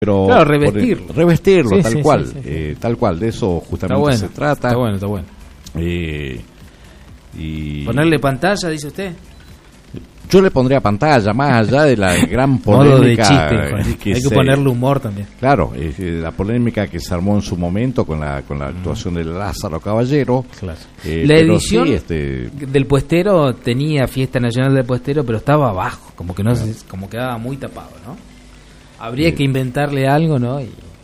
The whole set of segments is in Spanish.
pero claro, revestirlo. Revestirlo, Sí, tal sí, cual, sí, sí. tal cual, de eso justamente Está bueno, se trata. Está bueno. Y Ponerle pantalla, dice usted. yo le pondría pantalla, más allá de la gran Modo de polémica chiste, hay que ponerle humor también. Claro, la polémica que se armó en su momento con la actuación de Lázaro Caballero. Claro. pero La edición sí, del Puestero tenía fiesta nacional del Puestero, pero estaba abajo, como que no como quedaba muy tapado, ¿no? Habría que inventarle algo, ¿no?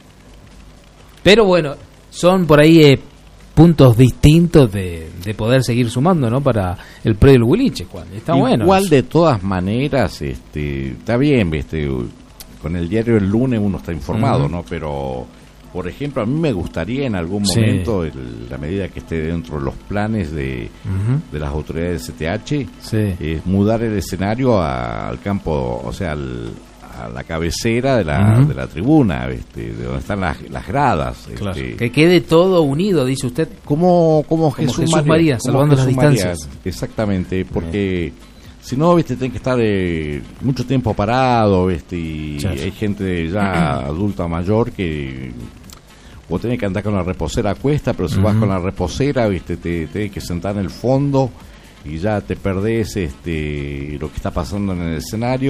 Pero bueno, son por ahí puntos distintos de poder seguir sumando, ¿no? Para el predio del Huiliche, Juan. Está bueno. Igual de todas maneras, está bien, con el diario El Lunes uno está informado, ¿no? Pero, por ejemplo, a mí me gustaría en algún momento, la medida que esté dentro de los planes de las autoridades del CTH, mudar el escenario al campo, o sea, a la cabecera de la tribuna, de donde están las gradas. Claro. Que quede todo unido, dice usted. Como Jesús María, salvando las distancias. Exactamente, porque si no, tienen que estar mucho tiempo parado, y hay gente ya adulta mayor que vos tenés que andar con la reposera a cuesta, pero si vas con la reposera, te tenés que sentar en el fondo y ya te perdés lo que está pasando en el escenario.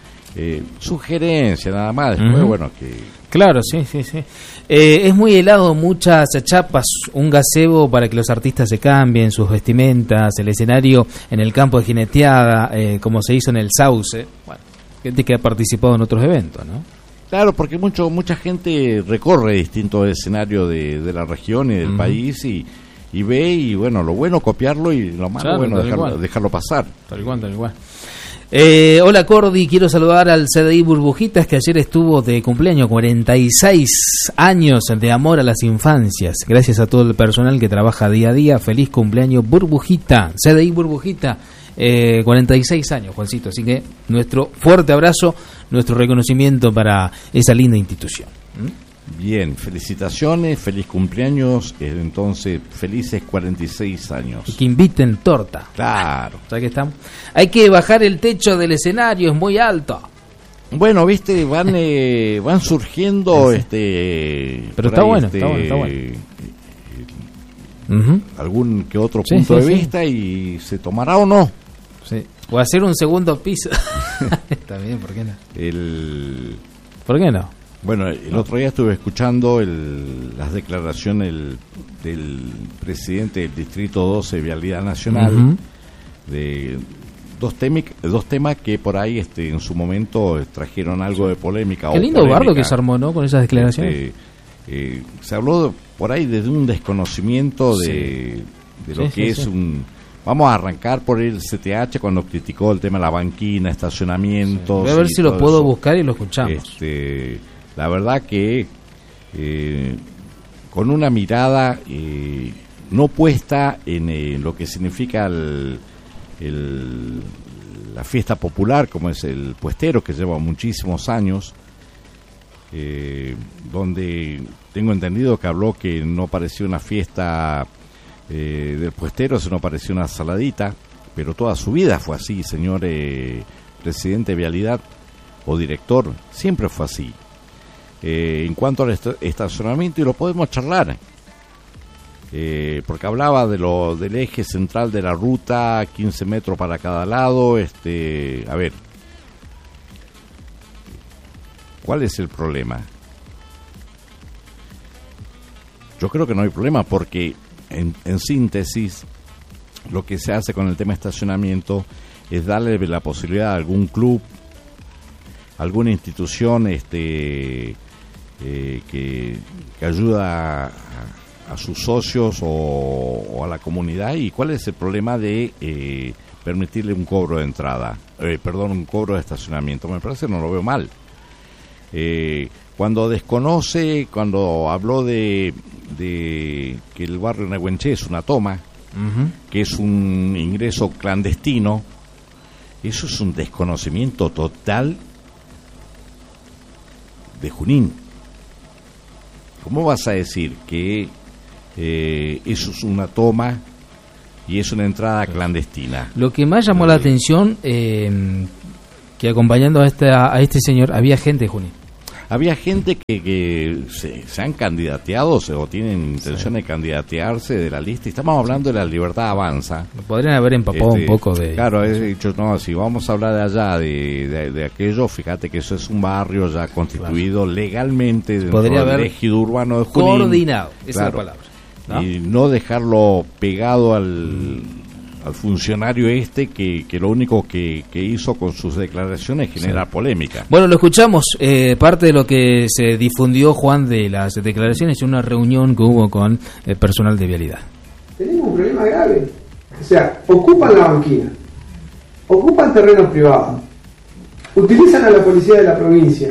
Sugerencia nada más, después bueno que... Claro, sí. Es muy helado, muchas chapas, un gazebo para que los artistas se cambien sus vestimentas, el escenario en el campo de jineteada, como se hizo en el Sauce. Bueno, gente que ha participado en otros eventos, ¿no? Claro, porque mucha gente recorre distintos escenarios de la región y del país y ve, y bueno, lo bueno copiarlo y lo malo dejarlo pasar. Tal igual. Hola Cordy, quiero saludar al CDI Burbujitas, que ayer estuvo de cumpleaños, 46 años de amor a las infancias. Gracias a todo el personal que trabaja día a día. Feliz cumpleaños Burbujita, CDI Burbujita, 46 años, Juancito. Así que nuestro fuerte abrazo, nuestro reconocimiento para esa linda institución. Bien, felicitaciones, feliz cumpleaños, entonces felices 46 años. Y que inviten torta. Claro. ¿Sabes qué estamos? Hay que bajar el techo del escenario, es muy alto. Bueno, van surgiendo pero está bueno, está bueno. Algún que otro punto de vista y se tomará o no. Sí. O hacer un segundo piso. Está bien, ¿por qué no? ¿Por qué no? Bueno, el otro día estuve escuchando las declaraciones del presidente del Distrito 12 Vialidad Nacional de dos temas que por ahí en su momento trajeron algo de polémica. Qué lindo bardo que se armó, ¿no? Con esas declaraciones. Se habló por ahí desde un desconocimiento de lo que es un... Vamos a arrancar por el CTH cuando criticó el tema de la banquina, estacionamientos. Voy a ver si lo puedo buscar y lo escuchamos. La verdad que con una mirada no puesta en lo que significa la fiesta popular, como es el Puestero, que lleva muchísimos años, donde tengo entendido que habló que no parecía una fiesta del Puestero, sino parecía una saladita, pero toda su vida fue así, señor presidente de Vialidad o director, siempre fue así. En cuanto al estacionamiento, y lo podemos charlar, porque hablaba del eje central de la ruta, 15 metros para cada lado. A ver, ¿cuál es el problema? Yo creo que no hay problema, porque en síntesis, lo que se hace con el tema de estacionamiento es darle la posibilidad a algún club, alguna institución que ayuda a sus socios o a la comunidad. ¿Y cuál es el problema de permitirle un cobro de entrada? Un cobro de estacionamiento. Me parece que no lo veo mal. Cuando habló de que el barrio Nehuenché es una toma, que es un ingreso clandestino, eso es un desconocimiento total de Junín. ¿Cómo vas a decir que eso es una toma y es una entrada clandestina? Lo que más llamó la atención, que acompañando a este señor había gente de Junín. Había gente que se han candidateado o tienen intención de candidatearse de la lista. Y estamos hablando de la Libertad Avanza. Podrían haber empapado un poco de... Claro, he dicho, no, si vamos a hablar de allá, de aquello, fíjate que eso es un barrio ya constituido legalmente dentro del ejido urbano de Junín. Coordinado, esa es la palabra, ¿no? Y no dejarlo pegado al funcionario que lo único que hizo con sus declaraciones es generar polémica. Bueno, lo escuchamos, parte de lo que se difundió, Juan, de las declaraciones en una reunión que hubo con el personal de vialidad. Tenemos un problema grave, o sea, ocupan la banquina, ocupan terrenos privados, utilizan a la policía de la provincia.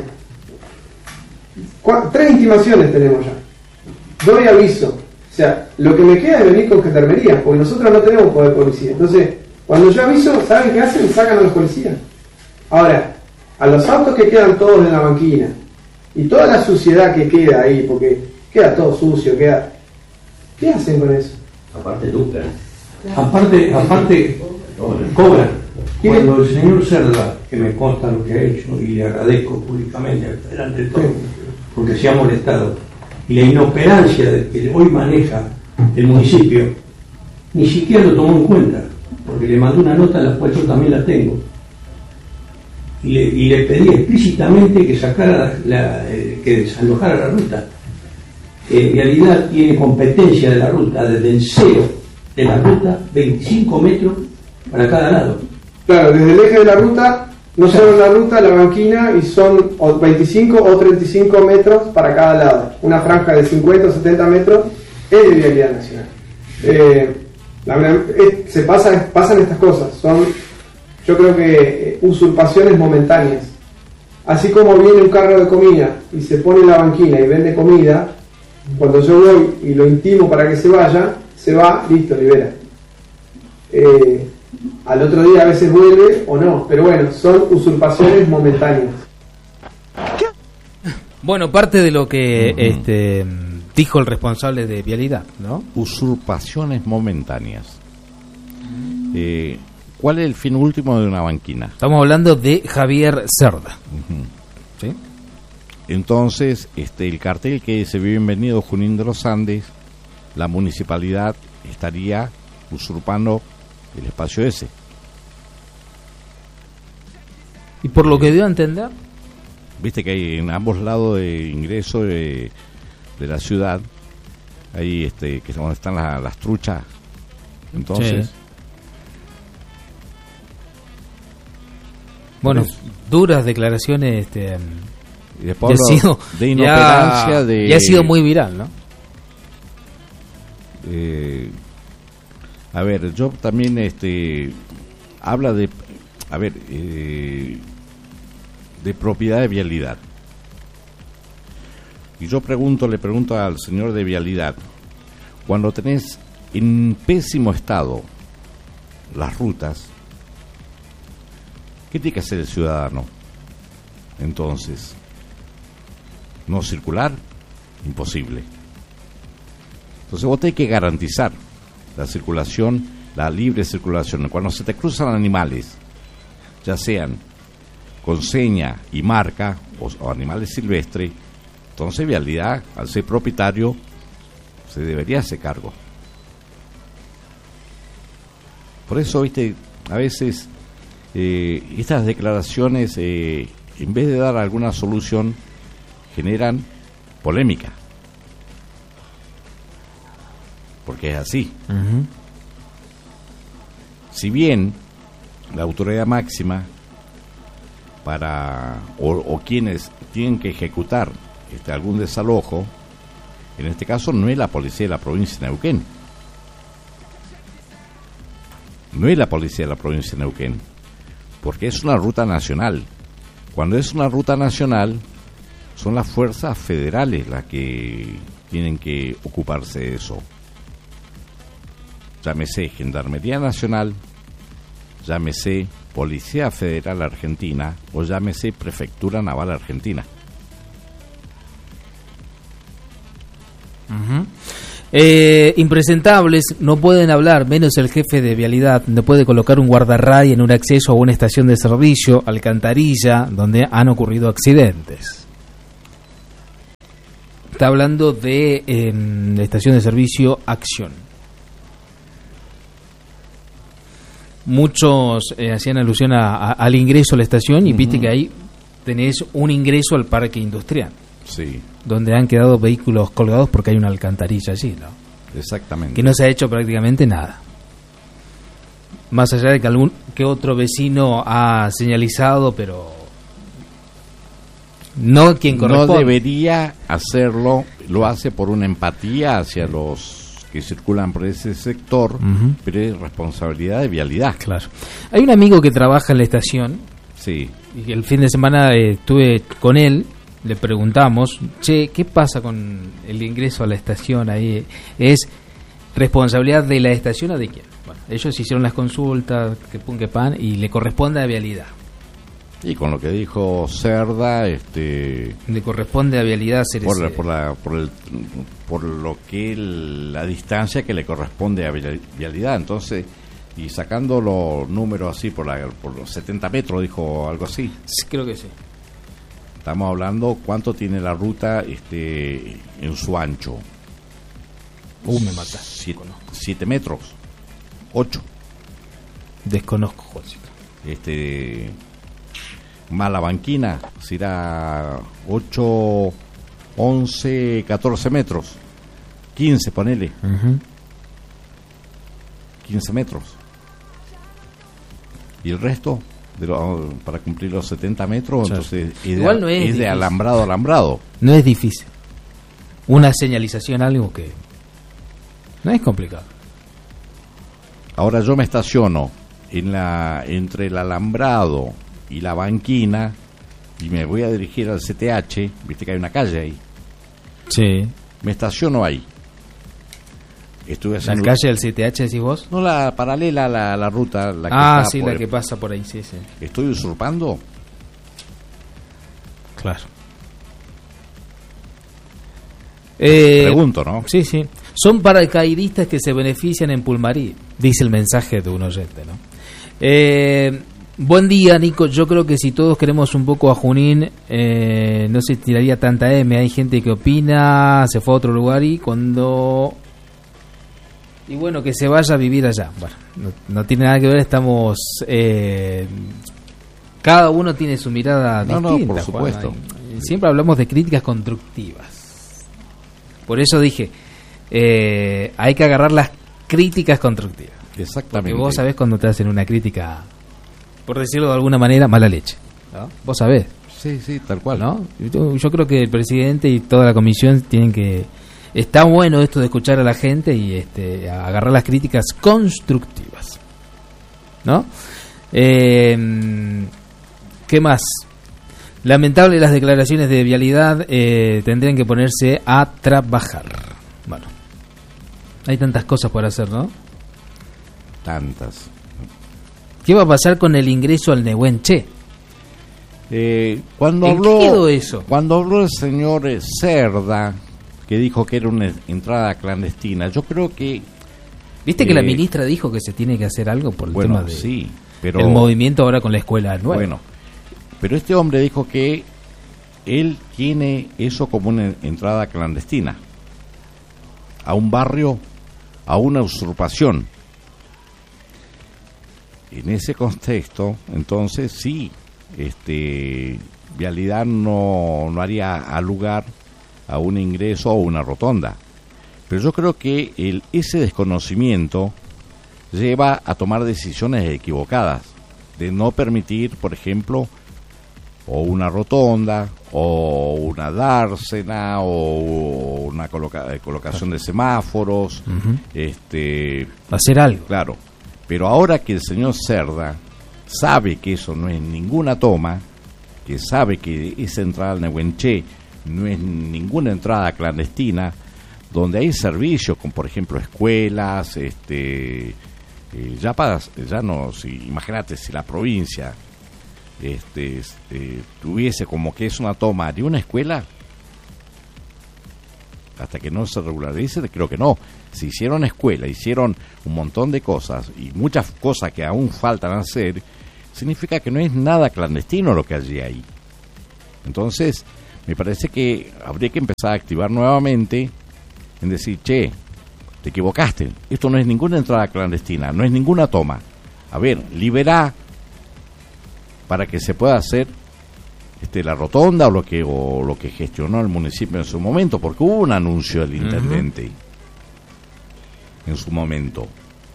3 intimaciones tenemos ya, doy aviso. O sea, lo que me queda es venir con gendarmería, porque nosotros no tenemos poder policía. Entonces, cuando yo aviso, ¿saben qué hacen? Sacan a los policías. Ahora, a los autos que quedan todos en la banquina, y toda la suciedad que queda ahí, porque queda todo sucio, ¿qué hacen con eso? Aparte lucran. Aparte cobran. Cuando el señor Cerda, que me consta lo que ha hecho, y le agradezco públicamente delante de todos, porque se ha molestado, y la inoperancia de que hoy maneja el municipio, ni siquiera lo tomó en cuenta, porque le mandó una nota, la cual yo también la tengo, y le pedí explícitamente que sacara que desalojara la ruta. Vialidad tiene competencia de la ruta, desde el cero de la ruta, 25 metros para cada lado. Claro, desde el eje de la ruta, no solo la ruta, la banquina, y son 25 o 35 metros para cada lado. Una franja de 50 o 70 metros es de vialidad nacional. Pasan estas cosas, son, yo creo que usurpaciones momentáneas. Así como viene un carro de comida y se pone en la banquina y vende comida, cuando yo voy y lo intimo para que se vaya, se va, listo, libera. Al otro día a veces vuelve o no, pero bueno, son usurpaciones momentáneas. Bueno, parte de lo que dijo el responsable de vialidad, ¿no? Usurpaciones momentáneas. ¿Cuál es el fin último de una banquina? Estamos hablando de Javier Cerda. ¿Sí? Entonces, el cartel que dice Bienvenido Junín de los Andes, la municipalidad estaría usurpando el espacio ese. Y por lo que dio a entender, viste que hay en ambos lados de ingreso de la ciudad, ahí que es donde están las truchas. Entonces, sí. Bueno, duras declaraciones, y después de inoperancia, ya ha sido muy viral, ¿no? A ver, yo también habla de de propiedad de vialidad. Y yo le pregunto al señor de vialidad, cuando tenés en pésimo estado las rutas, ¿qué tiene que hacer el ciudadano? Entonces, no circular, imposible. Entonces vos tenés que garantizar la circulación, la libre circulación. Cuando se te cruzan animales, ya sean con seña y marca o animales silvestres, entonces vialidad, al ser propietario, se debería hacer cargo. Por eso, viste, a veces estas declaraciones, en vez de dar alguna solución, generan polémica. Porque es así. Uh-huh. Si bien la autoridad máxima o quienes tienen que ejecutar algún desalojo, en este caso no es la policía de la provincia de Neuquén. No es la policía de la provincia de Neuquén, porque es una ruta nacional. Cuando es una ruta nacional, son las fuerzas federales las que tienen que ocuparse de eso. Llámese Gendarmería Nacional, llámese Policía Federal Argentina o llámese Prefectura Naval Argentina. Uh-huh. Impresentables, no pueden hablar, menos el jefe de vialidad, no puede colocar un guardarray en un acceso a una estación de servicio, alcantarilla, donde han ocurrido accidentes. Está hablando de la estación de servicio Acción. Muchos hacían alusión al ingreso a la estación y viste que ahí tenés un ingreso al parque industrial. Sí. Donde han quedado vehículos colgados porque hay una alcantarilla allí, ¿no? Exactamente. Que no se ha hecho prácticamente nada. Más allá de que algún que otro vecino ha señalizado, pero no quien corresponde. No debería hacerlo, lo hace por una empatía hacia los que circulan por ese sector, pero es responsabilidad de vialidad. Claro. Hay un amigo que trabaja en la estación. Sí. Y el fin de semana estuve con él, le preguntamos, che, ¿qué pasa con el ingreso a la estación ahí? ¿Es responsabilidad de la estación o de quién? Bueno, ellos hicieron las consultas, que pun que pan, y le corresponde a vialidad. Y con lo que dijo Cerda, le corresponde a vialidad hacer por lo que la distancia que le corresponde a vialidad. Entonces, y sacando los números así por los 70 metros, dijo algo así. Creo que sí. Estamos hablando cuánto tiene la ruta en su ancho. Me mata. 7 metros. 8. Desconozco, Juancito. Más la banquina, será 8, 11, 14 metros. 15, ponele. 15 metros. Y el resto, para cumplir los 70 metros, entonces igual no es de alambrado a alambrado. No es difícil. Una señalización, algo que no es complicado. Ahora yo me estaciono entre el alambrado y la banquina y me voy a dirigir al CTH, viste que hay una calle ahí. Sí. Me estaciono ahí. Estuve ¿La calle del CTH decís vos? No, la paralela a la ruta. La que pasa por ahí, sí. ¿Estoy usurpando? Claro. Pregunto, ¿no? Sí. Son paracaidistas que se benefician en Pulmarí, dice el mensaje de un oyente, ¿no? Buen día, Nico. Yo creo que si todos queremos un poco a Junín, no se tiraría tanta M. Hay gente que opina, se fue a otro lugar y bueno, que se vaya a vivir allá. Bueno, no tiene nada que ver, estamos... cada uno tiene su mirada distinta. No, por supuesto. Juan. Siempre hablamos de críticas constructivas. Por eso dije, hay que agarrar las críticas constructivas. Exactamente. Porque vos sabés cuando te hacen una crítica, por decirlo de alguna manera, mala leche, ¿no? Vos sabés. Sí, tal cual. ¿No? Yo creo que el presidente y toda la comisión tienen que... Está bueno esto de escuchar a la gente y agarrar las críticas constructivas, ¿no? ¿Qué más? Lamentable las declaraciones de vialidad, tendrían que ponerse a trabajar. Bueno, hay tantas cosas por hacer, ¿no? Tantas. ¿Qué va a pasar con el ingreso al Nehuenche? Cuando ¿En qué quedó eso? Cuando habló el señor Cerda, que dijo que era una entrada clandestina, yo creo que... ¿Viste que la ministra dijo que se tiene que hacer algo por el tema de sí, pero el movimiento ahora con la escuela nueva? Bueno, pero este hombre dijo que él tiene eso como una entrada clandestina a un barrio, a una usurpación. En ese contexto, entonces sí, vialidad no haría lugar a un ingreso o una rotonda. Pero yo creo que ese desconocimiento lleva a tomar decisiones equivocadas, de no permitir, por ejemplo, o una rotonda, o una dársena, o una colocación de semáforos, hacer algo. Claro, pero ahora que el señor Cerda sabe que eso no es ninguna toma, que sabe que esa entrada al Nehuenche no es ninguna entrada clandestina, donde hay servicios, como por ejemplo escuelas, imagínate si la provincia tuviese como que es una toma de una escuela, hasta que no se regularice, creo que no. Se hicieron escuela, hicieron un montón de cosas y muchas cosas que aún faltan hacer, significa que no es nada clandestino lo que hay ahí. Entonces, me parece que habría que empezar a activar nuevamente en decir, che, te equivocaste, esto no es ninguna entrada clandestina, no es ninguna toma. A ver, liberá para que se pueda hacer la rotonda o lo que gestionó el municipio en su momento, porque hubo un anuncio del intendente en su momento.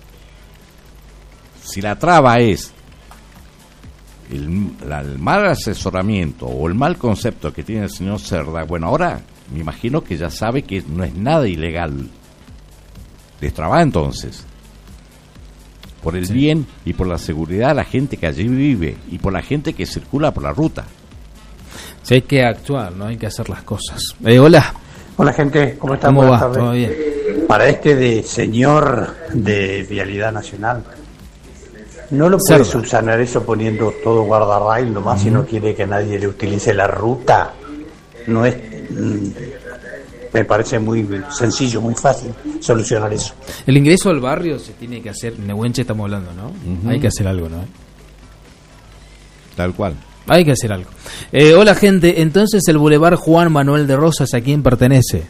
Si la traba es el mal asesoramiento o el mal concepto que tiene el señor Cerda, bueno, ahora me imagino que ya sabe que no es nada ilegal. Destraba entonces, por el bien y por la seguridad de la gente que allí vive y por la gente que circula por la ruta. Sí, hay que actuar, no hay que hacer las cosas. Hola. Hola, gente, ¿cómo están? ¿Cómo Buenas va? tardes. ¿Todo bien? Para de señor de Vialidad Nacional, no lo puede subsanar eso poniendo todo guardarrail nomás si no quiere que nadie le utilice la ruta. No es... me parece muy sencillo, muy fácil solucionar eso. El ingreso al barrio se tiene que hacer, en Nehuenche estamos hablando, ¿no? Hay que hacer algo, ¿no? Tal cual. Hay que hacer algo. Hola, gente, entonces el Boulevard Juan Manuel de Rosas, ¿a quién pertenece?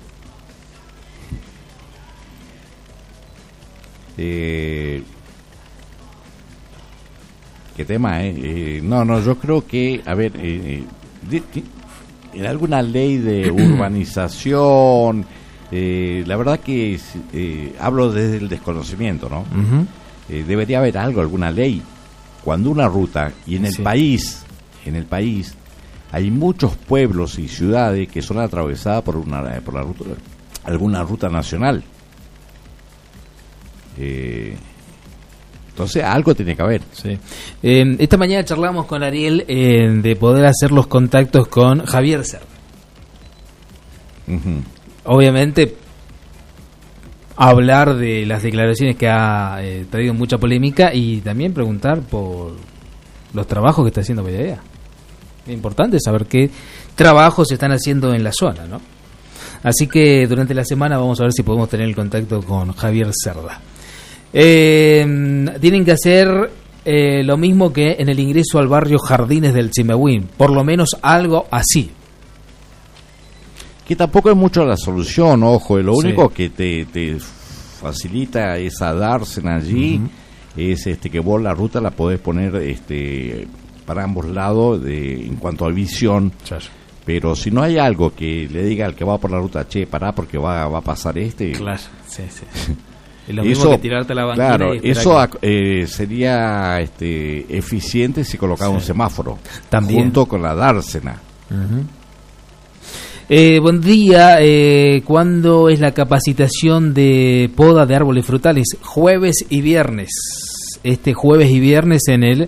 ¿Qué tema, No, yo creo que, a ver, en alguna ley de urbanización, la verdad que hablo desde el desconocimiento, ¿no? Debería haber alguna ley. Cuando una ruta, y en el país hay muchos pueblos y ciudades que son atravesadas por alguna ruta nacional. Entonces algo tiene que haber. Sí. Esta mañana charlamos con Ariel de poder hacer los contactos con Javier Cerda. Obviamente hablar de las declaraciones que ha traído mucha polémica y también preguntar por los trabajos que está haciendo Bellavea. Es importante saber qué trabajos se están haciendo en la zona, ¿no? Así que durante la semana vamos a ver si podemos tener el contacto con Javier Cerda. Tienen que hacer lo mismo que en el ingreso al barrio Jardines del Chimehuín, por lo menos algo así. Que tampoco es mucho la solución, ojo, lo único que te facilita esa dársena allí es que vos la ruta la podés poner para ambos lados en cuanto a visión. Pero si no hay algo que le diga al que va por la ruta, che, pará porque va a pasar Claro, sí. Es lo mismo que tirarte la banquina. Claro, eso sería eficiente si colocaba un semáforo también junto con la dársena. Buen día. ¿Cuándo es la capacitación de poda de árboles frutales? Jueves y viernes. Jueves y viernes en el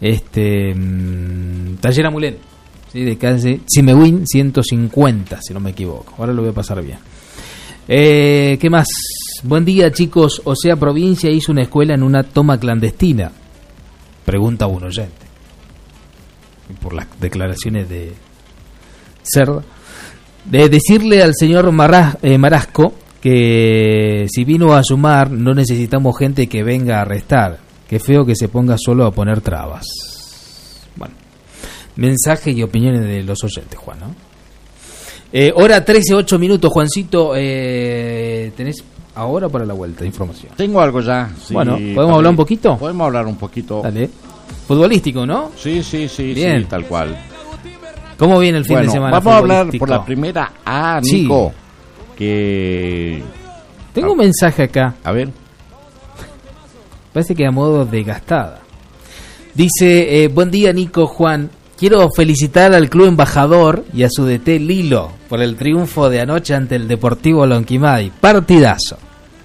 Taller Amulén, ¿sí? De calle Chimehuín 150, si no me equivoco. Ahora lo voy a pasar bien. ¿Qué más? Buen día, chicos. O sea, provincia hizo una escuela en una toma clandestina. Pregunta un oyente. Por las declaraciones de Cerda. De decirle al señor Marasco que si vino a sumar no necesitamos gente que venga a restar. Qué feo que se ponga solo a poner trabas. Bueno, mensaje y opiniones de los oyentes, Juan, ¿no? Hora 13:08 minutos, Juancito. ¿Tenés ahora para la vuelta de información? Tengo algo ya. Sí, bueno, ¿podemos hablar un poquito? Podemos hablar un poquito. Dale. Futbolístico, ¿no? Sí, bien. Sí, tal cual. ¿Cómo viene el fin de semana? Vamos a hablar por la primera A, Nico. Que tengo un mensaje acá. A ver. Parece que a modo de gastada. Dice, buen día, Nico, Juan. Quiero felicitar al Club Embajador y a su DT Lilo por el triunfo de anoche ante el Deportivo Lonquimay. Partidazo.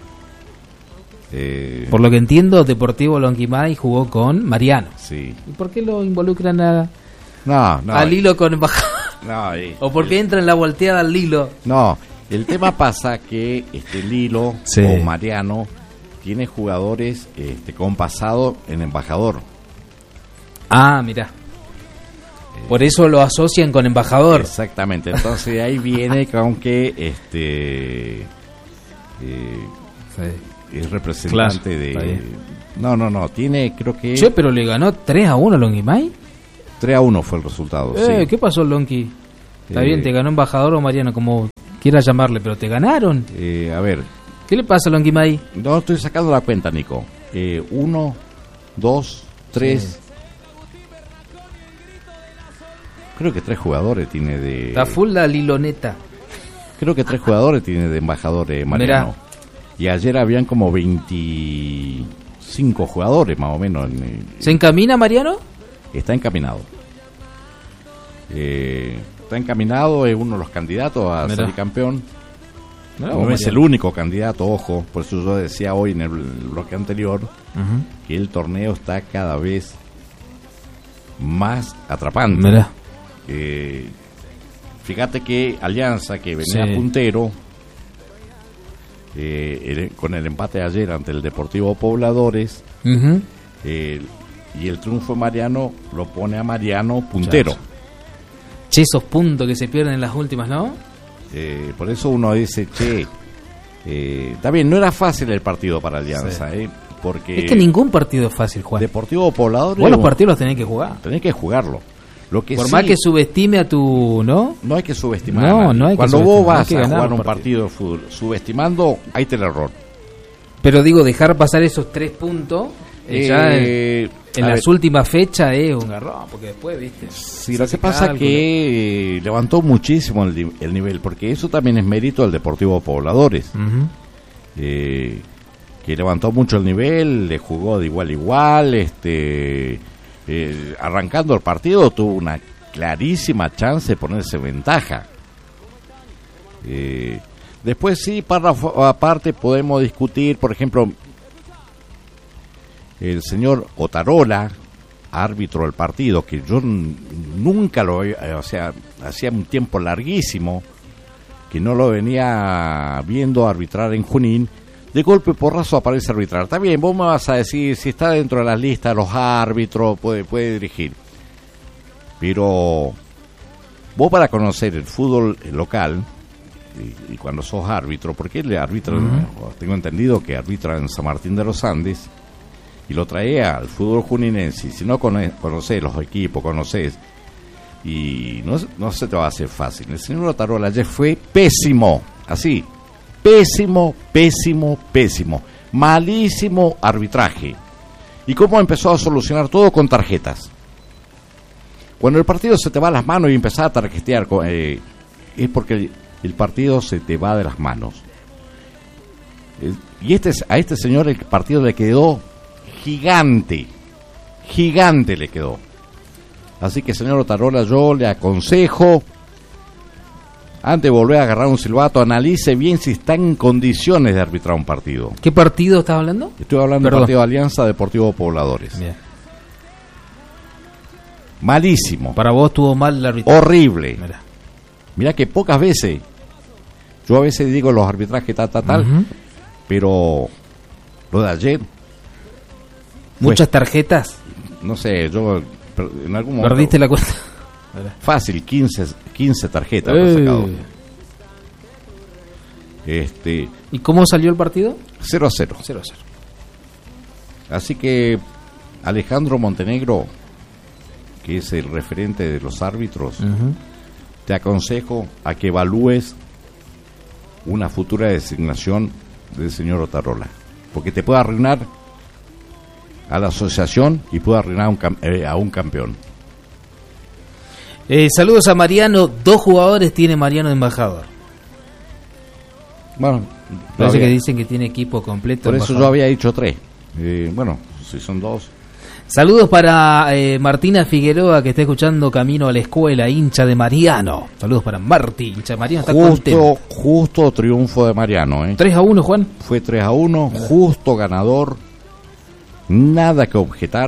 Por lo que entiendo, Deportivo Lonquimay jugó con Mariano. Sí. ¿Y por qué lo involucran a Lilo con Embajador? ¿O por qué entra en la volteada al Lilo? No, el tema pasa que Lilo o Mariano tiene jugadores con pasado en Embajador. Ah, mirá. Por eso lo asocian con Embajador. Exactamente, entonces ahí viene con que es representante de... No, tiene, creo que... Che, pero le ganó 3-1 a Lonquimay. 3-1 fue el resultado. Sí. ¿Qué pasó, Lonqui? Está bien, te ganó Embajador o Mariano, como quieras llamarle, pero te ganaron. A ver. ¿Qué le pasa a Longuimay? No, estoy sacando la cuenta, Nico. 1, 2, 3. Sí. Creo que 3 jugadores tiene de... Está full la Liloneta. Creo que 3 jugadores tiene de Embajador Mariano. Mirá. Y ayer habían como 25 jugadores más o menos. ¿Se encamina Mariano? Está encaminado. Está encaminado, es uno de los candidatos a ser campeón. No es el único candidato, ojo. Por eso yo decía hoy en el bloque anterior que el torneo está cada vez más atrapante. Fíjate que Alianza, que venía puntero, con el empate ayer ante el Deportivo Pobladores, y el triunfo de Mariano lo pone a Mariano puntero. Che, esos puntos que se pierden en las últimas, ¿no? Por eso uno dice, está bien, no era fácil el partido para Alianza, porque es que ningún partido es fácil, Juan. Deportivo Pobladores... Vos los partidos los tenés que jugar. Tenés que jugarlo. Lo que por más que subestime a tu... ¿no? No hay que subestimar a nadie. No hay Cuando que vos vas a jugar un partido de fútbol subestimando, ahí te el error. Pero digo, dejar pasar esos 3 puntos ya en las últimas fechas es un garrón, porque después, viste... Sí, lo que pasa es que levantó muchísimo el nivel, porque eso también es mérito del Deportivo Pobladores. Que levantó mucho el nivel, le jugó de igual a igual, arrancando el partido tuvo una clarísima chance de ponerse en ventaja. Después sí, párrafo aparte podemos discutir, por ejemplo, el señor Otarola, árbitro del partido, que yo nunca lo, o sea, hacía un tiempo larguísimo que no lo venía viendo arbitrar en Junín. De golpe porrazo aparece a arbitrar. Está bien, vos me vas a decir si está dentro de las listas de los árbitros, puede dirigir. Pero vos, para conocer el fútbol local, y cuando sos árbitro, porque él arbitra, tengo entendido que arbitra en San Martín de los Andes, y lo trae al fútbol juninense. Si no conocés los equipos, conocés, y no se te va a hacer fácil. El señor Otarola ayer fue pésimo, así. Pésimo. Malísimo arbitraje. ¿Y cómo empezó a solucionar todo? Con tarjetas. Cuando el partido se te va a las manos y empezás a tarjetear, es porque el partido se te va de las manos. Y a este señor el partido le quedó gigante le quedó. Así que, señor Otarola, yo le aconsejo, antes de volver a agarrar un silbato, analice bien si está en condiciones de arbitrar un partido. ¿Qué partido estás hablando? Estoy hablando del partido de Alianza Deportivo Pobladores. Bien. Malísimo. Para vos estuvo mal el arbitraje. Horrible. Mirá que pocas veces, yo a veces digo los arbitrajes tal, pero lo de ayer... ¿Muchas tarjetas? No sé, yo en algún momento... ¿Perdiste la cuenta? Fácil, 15 tarjetas he sacado. ¿Y cómo salió el partido? 0-0. Así que Alejandro Montenegro, que es el referente de los árbitros, te aconsejo a que evalúes una futura designación del señor Otarola, porque te puede arruinar a la asociación y puede arruinar a un campeón. Saludos a Mariano. 2 jugadores tiene Mariano de Embajador. Bueno, parece que dicen que tiene equipo completo. Por eso yo había dicho 3. Bueno, si son 2. Saludos para Martina Figueroa, que está escuchando camino a la escuela, hincha de Mariano. Saludos para Marti, hincha de Mariano. Está contento. Justo triunfo de Mariano. 3-1, Juan. Fue 3-1, justo ganador. Nada que objetar.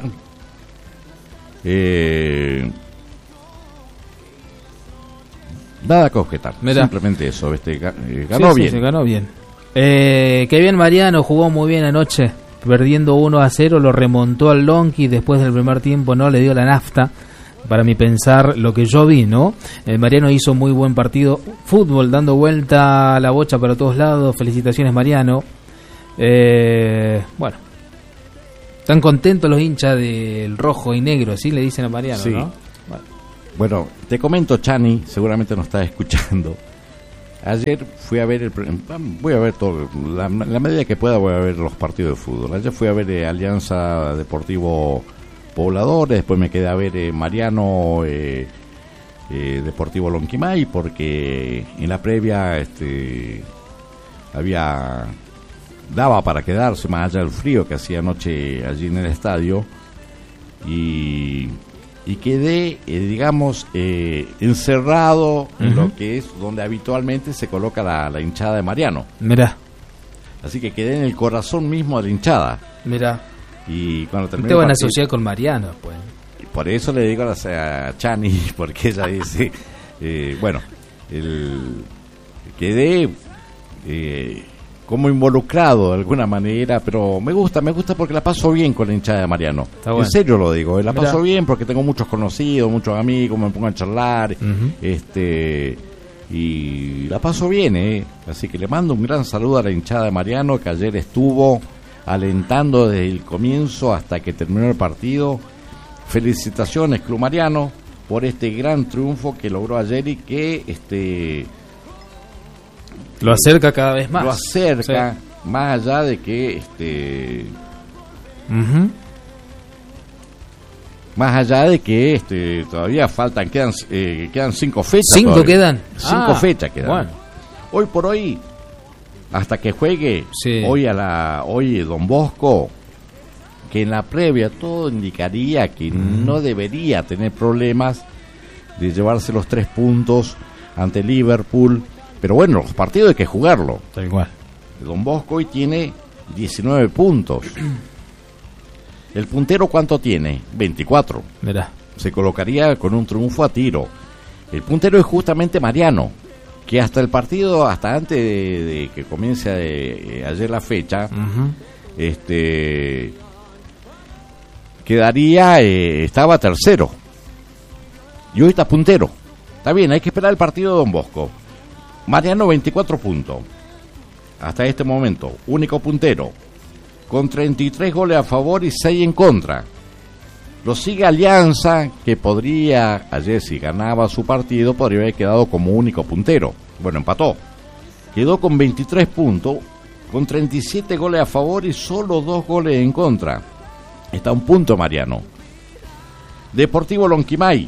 Nada que objetar. Mirá. Simplemente eso. Ganó bien. Sí, ganó bien. Qué bien Mariano, jugó muy bien anoche. Perdiendo 1-0, lo remontó al Lonqui. Después del primer tiempo no le dio la nafta. Para mi pensar, lo que yo vi, ¿no? Mariano hizo muy buen partido. Fútbol, dando vuelta a la bocha para todos lados. Felicitaciones, Mariano. Bueno. Están contentos los hinchas del rojo y negro, así le dicen a Mariano, sí. ¿no? Bueno. Bueno, te comento, Chani, seguramente no estás escuchando. Ayer fui a ver voy a ver todo, la medida que pueda voy a ver los partidos de fútbol. Ayer fui a ver Alianza Deportivo Pobladores, después me quedé a ver Mariano Deportivo Lonquimay, porque en la previa daba para quedarse, más allá del frío que hacía anoche allí en el estadio, y quedé, digamos, encerrado en lo que es donde habitualmente se coloca la hinchada de Mariano. Mirá. Así que quedé en el corazón mismo de la hinchada. Mirá. Y cuando terminé te van a asociar con Mariano, pues. Por eso le digo a Chani, porque ella dice, bueno, quedé como involucrado de alguna manera, pero me gusta porque la paso bien con la hinchada de Mariano. Está bueno. En serio lo digo, la paso bien porque tengo muchos conocidos, muchos amigos, me pongo a charlar, y la paso bien, así que le mando un gran saludo a la hinchada de Mariano, que ayer estuvo alentando desde el comienzo hasta que terminó el partido. Felicitaciones, Club Mariano, por este gran triunfo que logró ayer y que lo acerca cada vez más. Lo acerca, sí. Más allá de que más allá de que todavía quedan 5 fechas. 5 todavía. quedan. 5 fechas quedan. Bueno. Hoy por hoy, hasta que juegue, sí. Hoy Don Bosco, que en la previa todo indicaría que no debería tener problemas de llevarse los 3 puntos ante Liverpool. Pero bueno, los partidos hay que jugarlo. Tal cual. Don Bosco hoy tiene 19 puntos. ¿El puntero cuánto tiene? 24. Mirá. Se colocaría con un triunfo a tiro. El puntero es justamente Mariano, que hasta el partido, hasta antes de que comience ayer la fecha, estaba tercero. Y hoy está puntero. Está bien, hay que esperar el partido de Don Bosco. Mariano 24 puntos. Hasta este momento, único puntero, con 33 goles a favor y 6 en contra. Lo sigue Alianza, que podría, ayer si ganaba su partido, podría haber quedado como único puntero. Bueno, empató. Quedó con 23 puntos, con 37 goles a favor y solo 2 goles en contra. Está a un punto Mariano. Deportivo Lonquimay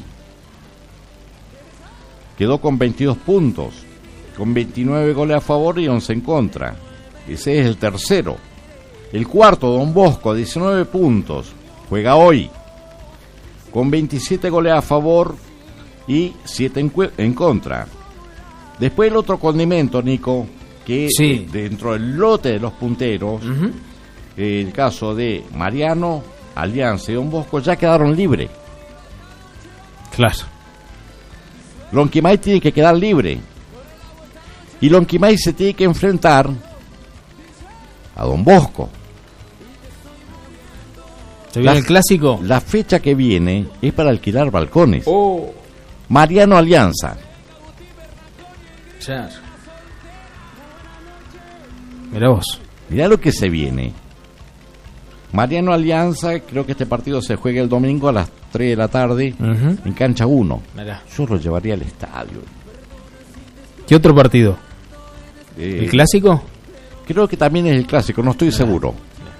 quedó con 22 puntos, con 29 goles a favor y 11 en contra. Ese es el tercero. El cuarto, Don Bosco, 19 puntos. Juega hoy, con 27 goles a favor y 7 en contra. Después el otro condimento, Nico, que sí, dentro del lote de los punteros, el caso de Mariano, Alianza y Don Bosco ya quedaron libres. Claro. Lonquimay tiene que quedar libre. Y Lonquimay se tiene que enfrentar a Don Bosco. ¿Se viene el clásico? La fecha que viene es para alquilar balcones. Mariano Alianza. Ya. Mirá vos. Mirá lo que se viene. Mariano Alianza, creo que este partido se juega el domingo a las 3 de la tarde en cancha 1. Mirá. Yo lo llevaría al estadio. ¿Qué otro partido? ¿El clásico? Creo que también es el clásico, no estoy seguro.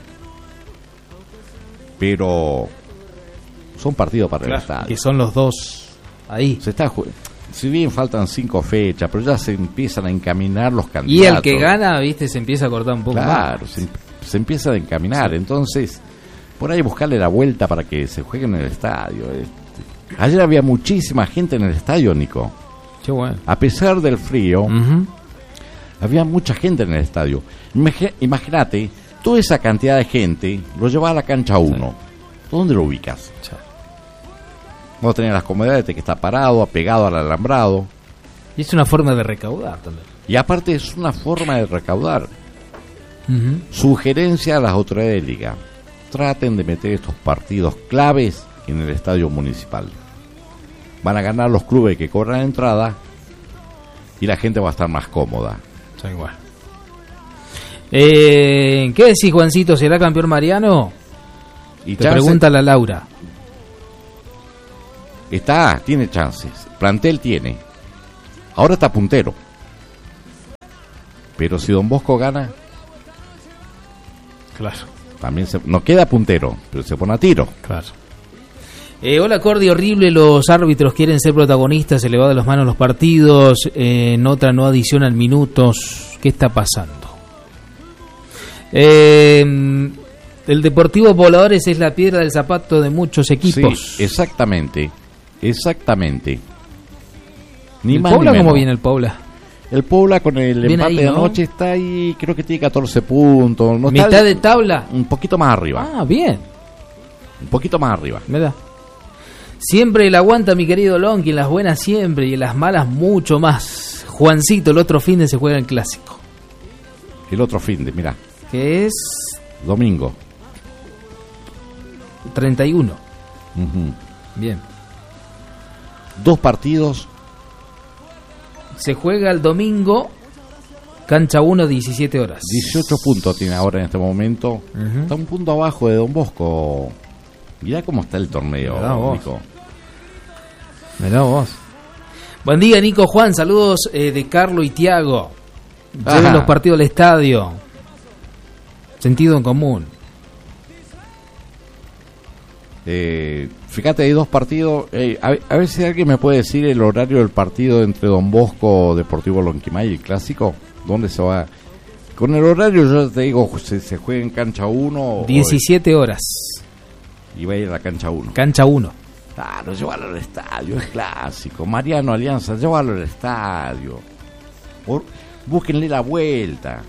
Pero son partidos para el estadio. Que son los dos ahí. Si bien faltan 5 fechas, pero ya se empiezan a encaminar los candidatos. Y el que gana, viste, se empieza a cortar un poco más. Claro, se empieza a encaminar. Sí. Entonces, por ahí buscarle la vuelta para que se juegue en el estadio. Ayer había muchísima gente en el estadio, Nico. Qué bueno. A pesar del frío, había mucha gente en el estadio. Imagínate, toda esa cantidad de gente lo llevaba a la cancha 1. Sí. ¿Dónde lo ubicas? Sí. Vos tenés las comodidades de que está parado, apegado al alambrado. Y es una forma de recaudar también. Y aparte es una forma de recaudar. Sugerencia a las autoridades de liga: traten de meter estos partidos claves en el estadio municipal. Van a ganar los clubes que cobran entrada y la gente va a estar más cómoda. Está igual. ¿Qué decís, Juancito? ¿Será campeón Mariano? Y te pregunta la Laura. tiene chances. Plantel tiene. Ahora está puntero. Pero si Don Bosco gana, claro, también no queda puntero, pero se pone a tiro. Claro. Hola Cordy, horrible, los árbitros quieren ser protagonistas, se le va de las manos los partidos, en otra no adicionan minutos. ¿Qué está pasando? El Deportivo Pobladores es la piedra del zapato de muchos equipos. Sí, exactamente. Ni ¿El más Pobla ni cómo menos. viene el Pobla? El Pobla con el Bien empate ahí, de ¿no? anoche está ahí, creo que tiene 14 puntos. No ¿Mitad está de tabla? un poquito más arriba. Ah, bien. Un poquito más arriba. ¿Verdad? Siempre el aguanta, mi querido Lonky, en las buenas siempre y en las malas mucho más. Juancito, el otro fin de se juega el clásico. El otro fin de, mirá, Que es domingo. 31. Ujú. Bien. 2 partidos. Se juega el domingo, cancha 1, 17 horas. 18 puntos tiene ahora en este momento. Ujú. Está un punto abajo de Don Bosco. Mirá cómo está el torneo, Mirá vos. Nico. Mirá vos. Buen día, Nico Juan. Saludos de Carlos y Tiago. Lleven Ajá. los partidos al estadio. Sentido en común. Fíjate, hay 2 partidos. A ver si alguien me puede decir el horario del partido entre Don Bosco, Deportivo Lonquimay y el Clásico. ¿Dónde se va? Con el horario yo te digo, se juega en cancha 1 17 horas. y va a ir a la cancha 1. Cancha 1. Claro, llévalo al estadio, es clásico. Mariano Alianza, llévalo al estadio. Búsquenle la vuelta.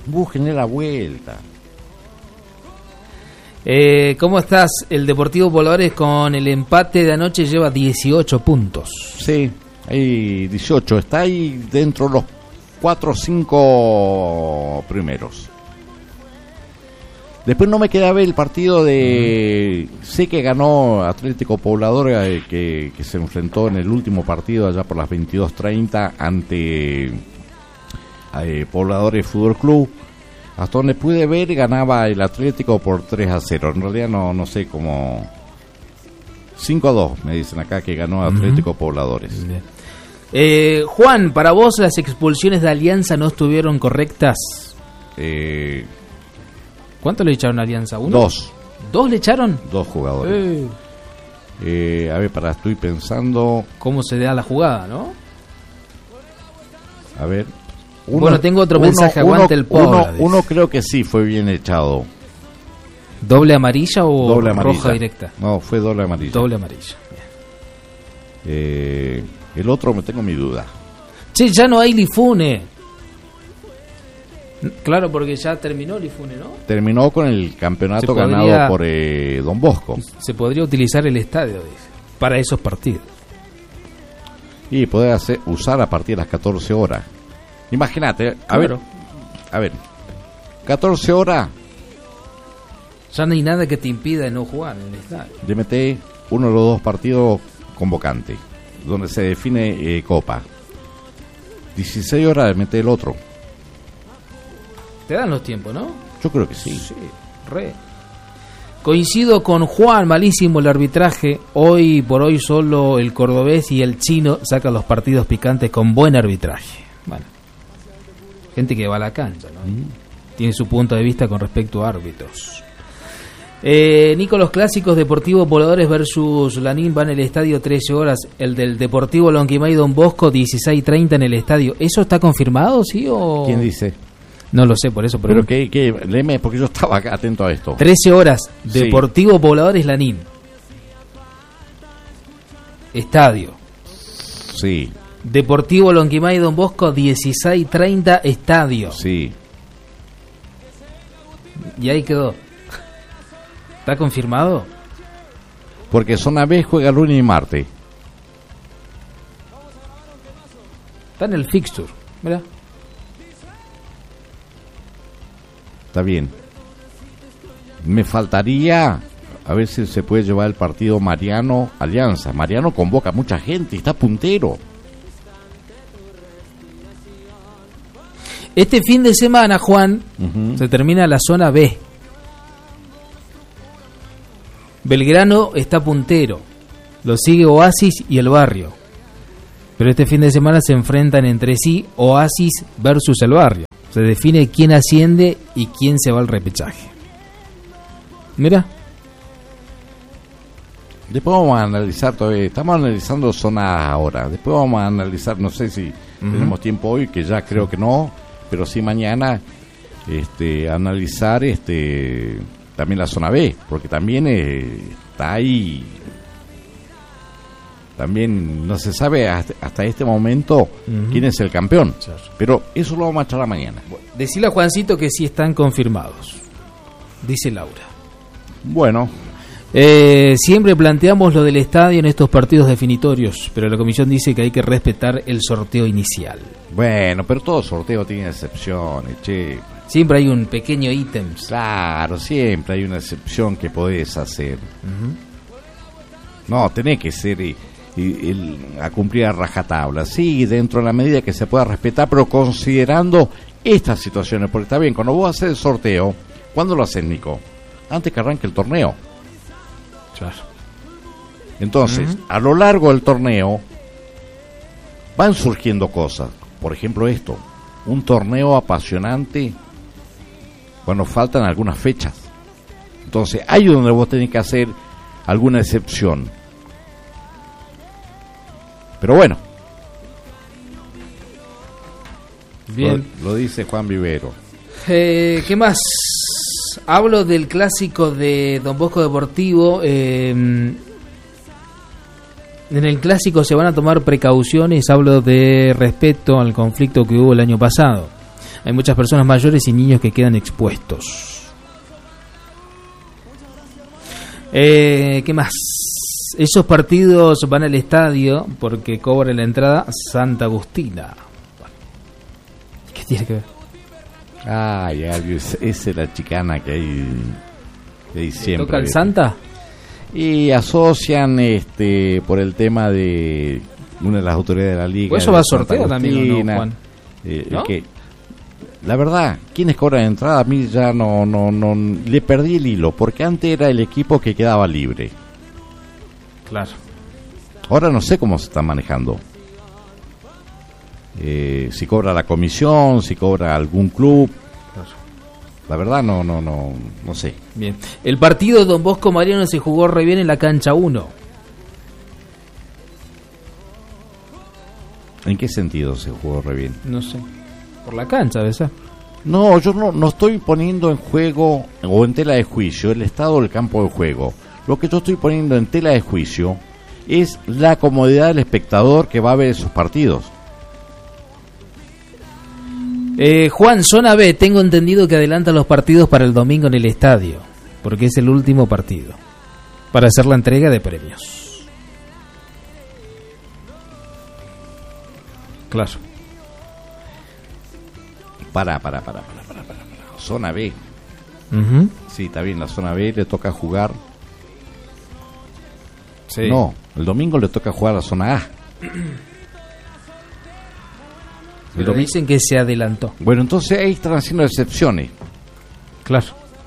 ¿Cómo estás? El Deportivo Pobladores con el empate de anoche lleva 18 puntos. Sí, hay 18. Está ahí dentro de los 4 o 5 primeros. Después no me queda ver el partido de... Sé que ganó Atlético Poblador, que se enfrentó en el último partido allá por las 22:30 ante Pobladores Fútbol Club. Hasta donde pude ver ganaba el Atlético por 3-0. En realidad no sé cómo... 5-2 me dicen acá que ganó Atlético Pobladores. Juan, para vos las expulsiones de Alianza no estuvieron correctas. ¿Cuánto le echaron a Alianza? ¿Uno? 2. ¿2 le echaron? 2 jugadores. A ver, estoy pensando. ¿Cómo se da la jugada, no? A ver. Bueno, tengo otro mensaje, aguante el Pobla. Uno creo que sí fue bien echado. ¿Doble amarilla o Doble amarilla. roja directa? No, fue doble amarilla. Doble amarilla. El otro me tengo mi duda. Che, ya no hay Lifune. Claro, porque ya terminó Lifune, ¿no? Terminó con el campeonato Se podría- ganado por Don Bosco. Se podría utilizar el estadio, dice, para esos partidos. Y poder usar a partir de las 14 horas. Imagínate, a ver, 14 horas, Ya no hay nada que te impida no jugar en el estadio. le meté uno de los 2 partidos convocantes, donde se define Copa. 16 horas le meté el otro. Te dan los tiempos, ¿no? Yo creo que sí. Sí, re. Coincido con Juan, malísimo el arbitraje. Hoy por hoy solo el cordobés y el chino sacan los partidos picantes con buen arbitraje. Bueno, gente que va a la cancha, ¿no? Tiene su punto de vista con respecto a árbitros. Nico, los clásicos Deportivo Pobladores versus Lanín van en el estadio 13 horas. El del Deportivo Lonquimay Don Bosco 16:30 en el estadio. ¿Eso está confirmado, sí o...? ¿Quién dice? No lo sé, por eso Pero pregunto. que léeme, porque yo estaba acá atento a esto. 13 horas, Sí. Deportivo Pobladores Lanín. Estadio. Sí, Deportivo Lonquimay Don Bosco 16:30 estadio. sí. Y ahí quedó. ¿Está confirmado? Porque Zona B juega lunes y martes. Está en el fixture. Mirá. Está bien. Me faltaría a ver si se puede llevar el partido Mariano Alianza. Mariano convoca a mucha gente, está puntero. Este fin de semana, Juan, se termina la zona B. Belgrano está puntero. Lo sigue Oasis y el Barrio. Pero este fin de semana se enfrentan entre sí Oasis versus el Barrio. Se define quién asciende y quién se va al repechaje. Mira. Después vamos a analizar todavía. Estamos analizando zonas ahora. Después vamos a analizar, no sé si tenemos tiempo hoy, que ya creo que no, pero sí mañana analizar también la zona B, porque también está ahí. También no se sabe hasta este momento quién es el campeón. Claro. Pero eso lo vamos a charlar mañana. Decile a Juancito que sí están confirmados, dice Laura. Bueno. Siempre planteamos lo del estadio en estos partidos definitorios, pero la comisión dice que hay que respetar el sorteo inicial. Bueno, pero todo sorteo tiene excepciones, che. Siempre hay un pequeño ítem. Claro, siempre hay una excepción que podés hacer. No, tenés que ser a cumplir a rajatabla. Sí, dentro de la medida que se pueda respetar, pero considerando estas situaciones. Porque está bien, cuando vos haces el sorteo, ¿cuándo lo haces, Nico? Antes que arranque el torneo. Claro. Entonces, a lo largo del torneo van surgiendo cosas. Por ejemplo, esto, un torneo apasionante cuando faltan algunas fechas. Entonces, ahí es donde vos tenés que hacer alguna excepción. Pero bueno. Bien. Lo dice Juan Vivero. ¿Qué más? Hablo del clásico de Don Bosco Deportivo. En el clásico se van a tomar precauciones. Hablo de respeto al conflicto que hubo el año pasado. Hay muchas personas mayores y niños que quedan expuestos. ¿Qué más? Esos partidos van al estadio porque cobra la entrada Santa Agustina. ¿Qué tiene que ver? Ay, esa es la chicana que hay siempre. ¿Toca el Santa? Y asocian por el tema de una de las autoridades de la liga. Pues eso va a sorteo también, ¿no, Juan? ¿No? Que, la verdad, quienes cobran entrada a mí ya no le perdí el hilo, porque antes era el equipo que quedaba libre. Claro. Ahora no sé cómo se está manejando. Si cobra la comisión, si cobra algún club. Claro. La verdad no sé. Bien. El partido de Don Bosco Mariano se jugó re bien en la cancha 1. ¿En qué sentido se jugó re bien? No sé. Por la cancha, debe ser. No, yo no estoy poniendo en juego o en tela de juicio el estado del campo de juego. Lo que yo estoy poniendo en tela de juicio es la comodidad del espectador que va a ver esos partidos. Juan, zona B, tengo entendido que adelanta los partidos para el domingo en el estadio, porque es el último partido, para hacer la entrega de premios. Claro. Para. Zona B. Sí, está bien, la zona B le toca jugar. Sí. No, el domingo le toca jugar a la zona A. Pero dicen que se adelantó. Bueno, entonces ahí están haciendo excepciones. Claro.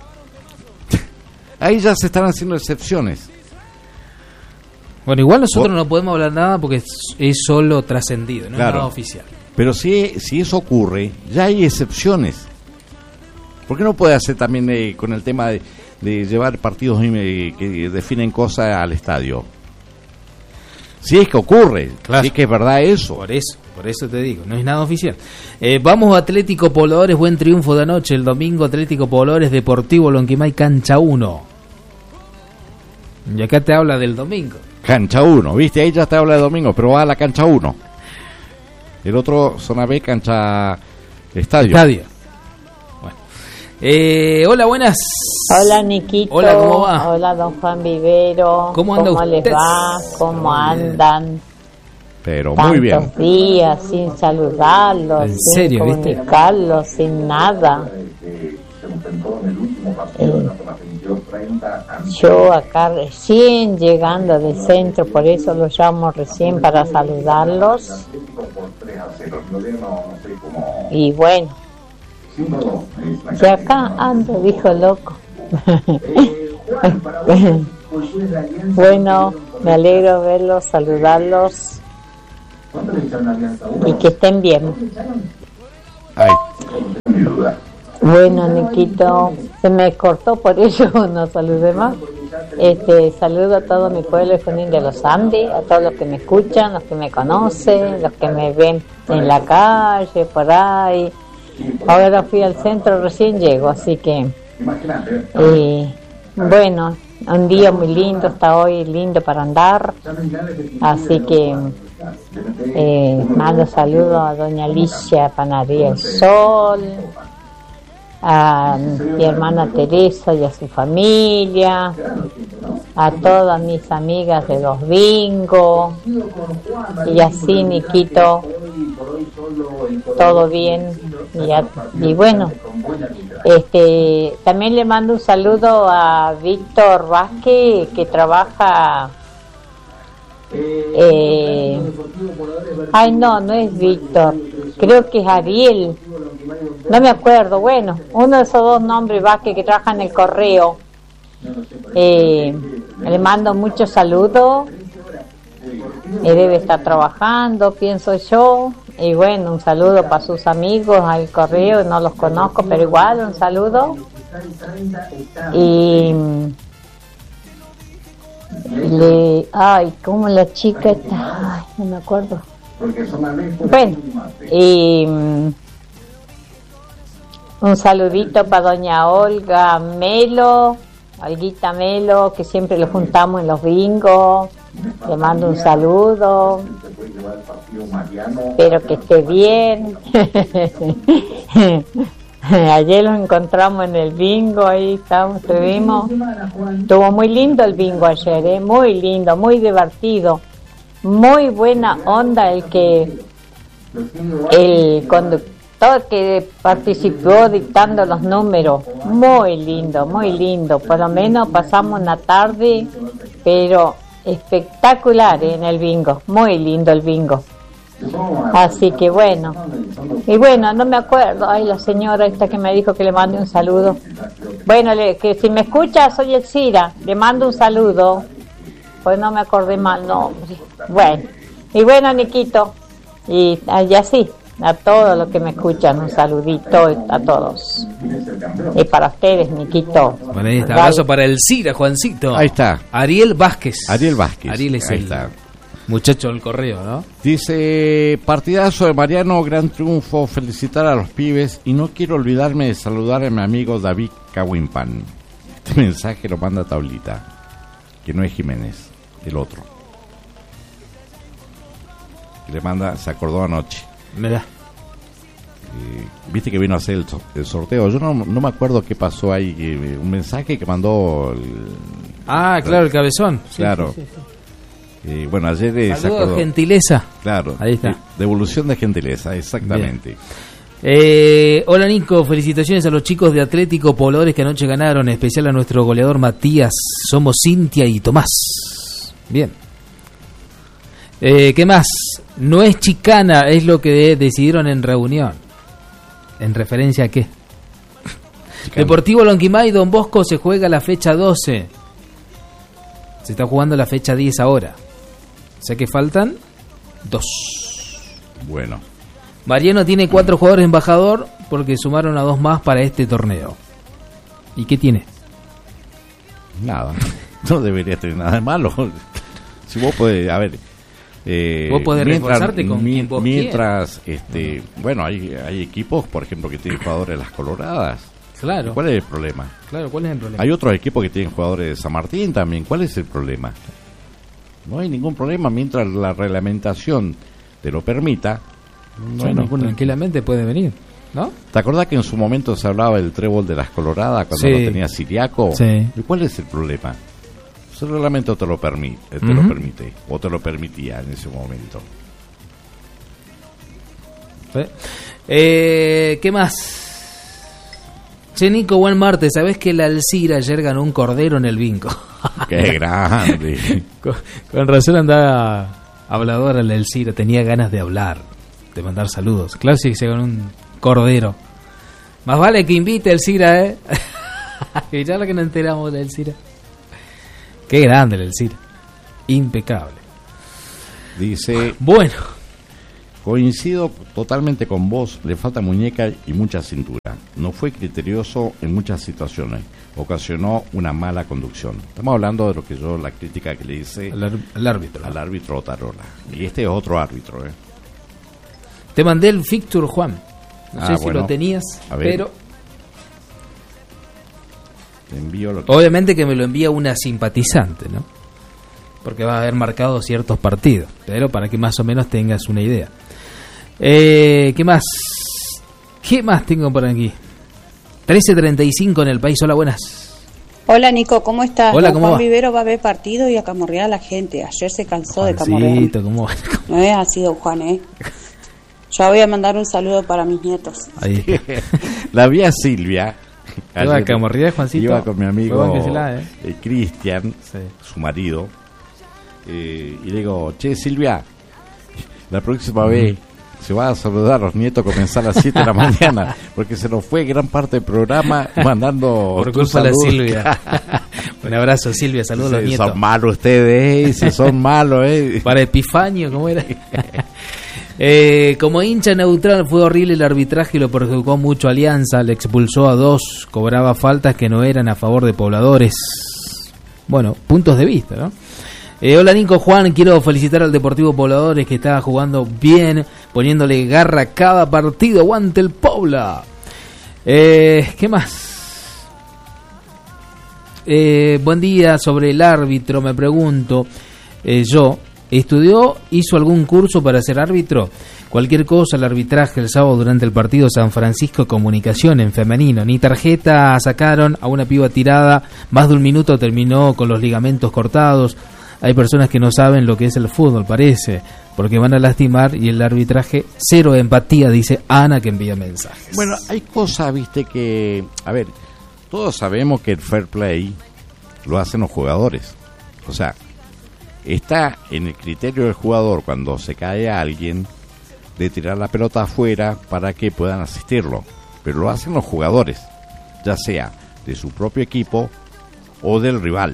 Ahí ya se están haciendo excepciones. Bueno, igual nosotros no podemos hablar nada porque es solo trascendido, no es nada oficial. Pero si eso ocurre, ya hay excepciones. ¿Por qué no puede hacer también con el tema de llevar partidos que definen cosas al estadio? Si es que ocurre, claro. Si es que es verdad eso. Por eso te digo, no es nada oficial. Vamos a Atlético Pobladores, buen triunfo de anoche. El domingo Atlético Pobladores, Deportivo Lonquimay, cancha 1. Y acá te habla del domingo. Cancha 1, ¿viste? Ahí ya te habla del domingo, pero va a la cancha 1. El otro, zona B, cancha estadio. Bueno. Hola, buenas. Hola, Niquito. Hola, ¿cómo va? Hola, don Juan Vivero. ¿Cómo anda usted? Les va? ¿Cómo andan? Pero muy bien. Tantos días sin saludarlos, ¿En sin serio, comunicarlos, sin nada. Yo acá recién llegando del centro, por eso los llamo recién para saludarlos. Y bueno, ya acá ando, dijo loco. Bueno, Me alegro verlos, saludarlos y que estén bien. Ay. Bueno, Niquito, se me cortó, por eso no saludé más. Saludo a todo mi pueblo de Junín de los Andes, a todos los que me escuchan, los que me conocen, los que me ven en la calle, por ahí. Ahora fui al centro, recién llego, así que bueno, un día muy lindo, está hoy lindo para andar, así que mando saludos a doña Alicia Panadería El Sol, a mi hermana Teresa y a su familia, a todas mis amigas de los bingos, y así, Niquito, todo bien. Y bueno, también le mando un saludo a Víctor Vázquez, que trabaja no es Víctor, creo que es Ariel, no me acuerdo, bueno, uno de esos dos nombres Vázquez, que trabaja en el correo. Le mando muchos saludos, debe estar trabajando, pienso yo. Y bueno, un saludo para sus amigos al correo, no los conozco, pero igual un saludo. Y como la chica está, no me acuerdo. Bueno, y un saludito para doña Olga Melo, Olguita Melo, que siempre lo juntamos en los bingos. Le mando un saludo, espero que esté bien. Ayer los encontramos en el bingo, ahí estuvimos. Estuvo muy lindo el bingo ayer, muy lindo, muy divertido, muy buena onda el conductor que participó dictando los números, muy lindo, por lo menos pasamos una tarde, pero espectacular en el bingo, muy lindo el bingo. Así que bueno, y bueno, no me acuerdo, la señora esta que me dijo que le mande un saludo. Bueno, que si me escucha, soy Elcira, le mando un saludo, pues no me acordé mal nombre. Bueno, y bueno, Niquito, y así, a todos los que me escuchan, un saludito a todos. Y para ustedes, Niquito. Bueno, ahí está, abrazo para Elcira, Juancito. Ahí está. Ariel Vázquez. Ariel Vázquez. Ariel es ahí el está. Muchacho del correo, ¿no? Dice, partidazo de Mariano, gran triunfo, felicitar a los pibes y no quiero olvidarme de saludar a mi amigo David Cahuimpan. Este mensaje lo manda Tablita, que no es Jiménez, el otro. Que le manda, se acordó anoche. Mirá. Viste que vino a hacer el sorteo. Yo no me acuerdo qué pasó ahí, un mensaje que mandó... claro, el cabezón. Claro. Sí. Bueno, ayer saludos, gentileza. Claro, ahí está. Devolución de gentileza, exactamente. Hola Nico, felicitaciones a los chicos de Atlético Polores que anoche ganaron, en especial a nuestro goleador Matías. Somos Cintia y Tomás. Bien. ¿Qué más? No es chicana, es lo que decidieron en reunión. ¿En referencia a qué? Chicana. Deportivo Lonquimay, Don Bosco, se juega la fecha 12. Se está jugando la fecha 10 ahora. O sea que faltan 2. Bueno. Mariano tiene 4 jugadores embajador porque sumaron a 2 más para este torneo. ¿Y qué tiene? Nada. No debería tener nada de malo. Si vos podés, a ver... vos podés reforzarte con quien vos mientras bueno, hay equipos, por ejemplo, que tienen jugadores de las Coloradas. Claro. ¿Cuál es el problema? Claro, ¿cuál es el problema? Hay otros equipos que tienen jugadores de San Martín también. ¿Cuál es el problema? No hay ningún problema mientras la reglamentación te lo permita. Tranquilamente puede venir, ¿no? ¿Te acordás que en su momento se hablaba del trébol de las Coloradas cuando lo tenía Siriaco? Sí. ¿Y cuál es el problema? El reglamento te lo permite, o te lo permitía en ese momento. ¿Qué más? Che, Nico, buen martes. ¿Sabés que la Alcira ayer ganó un cordero en el bingo? ¡Qué grande! con razón andaba habladora la Alcira. Tenía ganas de hablar, de mandar saludos. Claro, sí, se ganó un cordero. Más vale que invite a Alcira, ¿eh? Que ya lo que nos enteramos de Alcira. Qué grande el Elcira. Impecable. Dice, bueno, coincido totalmente con vos, le falta muñeca y mucha cintura. No fue criterioso en muchas situaciones. Ocasionó una mala conducción. Estamos hablando de lo que yo, la crítica que le hice al árbitro. Al árbitro Otarola. Y este es otro árbitro, Te mandé el fixture, Juan. No sé si bueno, lo tenías, pero... Te envío lo que... Obviamente que me lo envía una simpatizante, ¿no? Porque va a haber marcado ciertos partidos. Pero para que más o menos tengas una idea. ¿Qué más? ¿Qué más tengo por aquí? 13:35 en el país. Hola, buenas. Hola, Nico, ¿cómo estás? Hola, ¿cómo Juan va? Vivero va a ver partido y a camorrear a la gente. Ayer se cansó de camorrear. ¿Cómo va? No es así, don Juan, Yo voy a mandar un saludo para mis nietos. Ahí está. La vi a Silvia. Iba a camorrear, Juancito. Iba con mi amigo ¿eh? Cristian, sí, su marido. Y le digo, che, Silvia, la próxima vez se va a saludar a los nietos, comenzar a las 7 de la mañana, porque se nos fue gran parte del programa mandando por culpa de la Silvia. Un abrazo, Silvia, saludos a los nietos. Son malos ustedes, si son malos, Para Epifanio, ¿cómo era? Como hincha neutral fue horrible el arbitraje y lo perjudicó mucho a Alianza, le expulsó a 2, cobraba faltas que no eran a favor de Pobladores. Bueno, puntos de vista, ¿no? Hola Nico, Juan, quiero felicitar al Deportivo Pobladores que está jugando bien, poniéndole garra a cada partido, aguante el Pobla. ¿Qué más? Buen día, sobre el árbitro me pregunto, ¿estudió, hizo algún curso para ser árbitro? Cualquier cosa, el arbitraje el sábado durante el partido San Francisco Comunicación en femenino, ni tarjeta sacaron, a una piba tirada, más de un minuto terminó con los ligamentos cortados. Hay personas que no saben lo que es el fútbol, parece, porque van a lastimar y el arbitraje, cero empatía, dice Ana, que envía mensajes. Bueno, hay cosas, viste, que... A ver, todos sabemos que el fair play lo hacen los jugadores. O sea, está en el criterio del jugador cuando se cae a alguien de tirar la pelota afuera para que puedan asistirlo. Pero lo hacen los jugadores, ya sea de su propio equipo o del rival.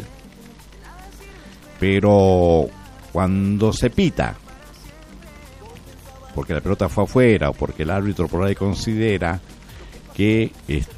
Pero cuando se pita porque la pelota fue afuera o porque el árbitro por ahí considera que